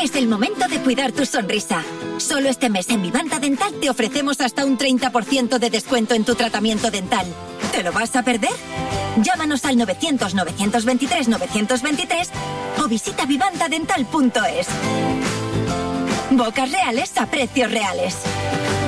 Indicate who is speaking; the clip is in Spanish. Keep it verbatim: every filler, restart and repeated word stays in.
Speaker 1: Es el momento de cuidar tu sonrisa. Solo este mes en Vivanta Dental te ofrecemos hasta un treinta por ciento de descuento en tu tratamiento dental. ¿Te lo vas a perder? Llámanos al novecientos, novecientos veintitrés, novecientos veintitrés o visita vivantadental punto es. Bocas reales a precios reales.